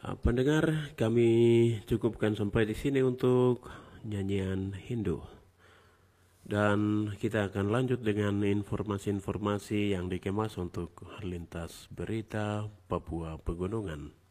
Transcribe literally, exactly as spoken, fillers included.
Uh, pendengar, kami cukupkan sampai di sini untuk nyanyian Hindu. Dan kita akan lanjut dengan informasi-informasi yang dikemas untuk lintas berita Papua Pegunungan.